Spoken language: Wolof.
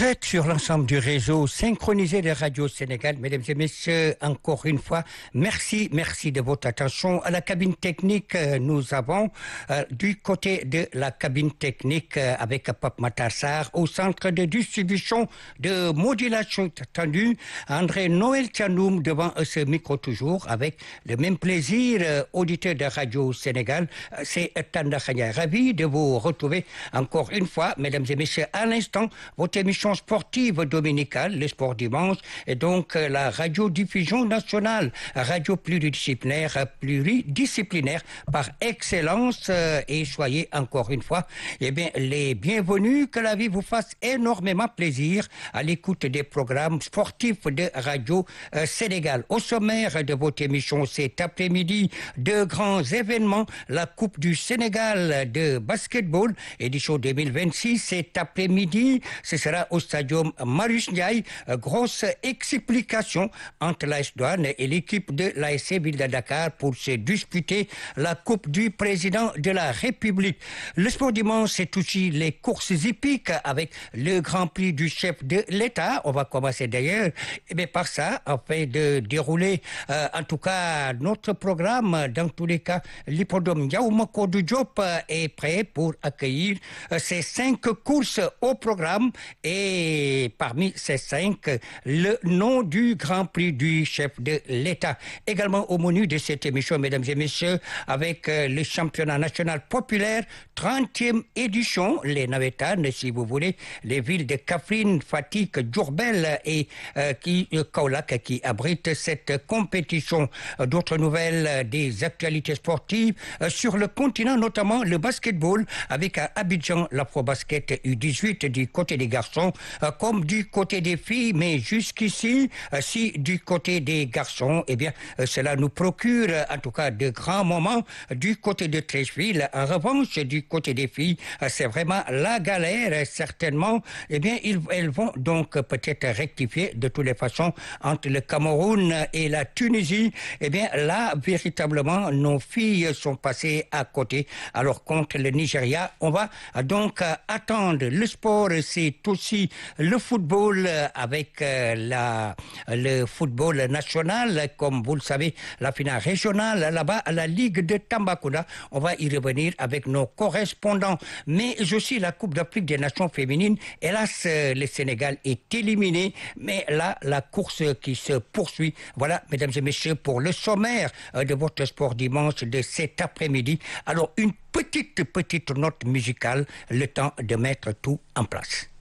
direct sur l'ensemble du réseau synchronisé de Radio Sénégal. Mesdames et messieurs, encore une fois, merci de votre attention. À la cabine technique, nous avons du côté de la cabine technique avec Pape Matar Sarr, au centre de distribution de modulation tendue, André Noël Tchanoum devant ce micro toujours avec le même plaisir, auditeur de Radio Sénégal. C'est Tanda Khanya, ravi de vous retrouver encore une fois, mesdames et messieurs, à l'instant, votre émission sportive dominicale, le sport dimanche, et donc la radiodiffusion nationale, radio pluridisciplinaire par excellence, et soyez encore une fois, les bienvenus, que la vie vous fasse énormément plaisir à l'écoute des programmes sportifs de Radio Sénégal. Au sommaire de votre émission cet après-midi, de grands événements, la Coupe du Sénégal de basketball, édition 2026, cet après-midi, ce sera au stadium Marius Ndiaye. Grosse explication entre l'AS Douanes et l'équipe de l'ASC Ville de Dakar pour se disputer la Coupe du Président de la République. Le sport dimanche, c'est aussi les courses hippiques avec le Grand Prix du chef de l'État. On va commencer d'ailleurs par ça, afin de dérouler en tout cas notre programme. Dans tous les cas, l'hippodrome Yaoumako du Diop est prêt pour accueillir ces 5 courses au programme, et parmi ces 5, le nom du Grand Prix du chef de l'État. Également au menu de cette émission, mesdames et messieurs, avec le championnat national populaire, 30e édition, les Navétanes, si vous voulez, les villes de Kaffrine, Fatick, Diourbel et Kaolack qui abritent cette compétition. D'autres nouvelles, des actualités sportives sur le continent, notamment le basketball, avec à Abidjan l'Afro-Basket U18 du côté des garçons comme du côté des filles, mais jusqu'ici, si du côté des garçons, cela nous procure en tout cas de grands moments du côté de Treichville. En revanche, du côté des filles, c'est vraiment la galère, certainement. Elles vont donc peut-être rectifier de toutes les façons entre le Cameroun et la Tunisie. Là, véritablement, nos filles sont passées à côté. Alors, contre le Nigeria, on va donc attendre. Le sport, c'est aussi le football avec le football national. Comme vous le savez, la finale régionale là-bas à la Ligue de Tambacounda. On va y revenir avec nos correspondants. Mais aussi la Coupe d'Afrique des Nations féminines. Hélas, le Sénégal est éliminé. Mais là, la course qui se poursuit. Voilà, mesdames et messieurs, pour le sommaire de votre sport dimanche de cet après-midi. Alors, une petite note musicale, le temps de mettre tout en place.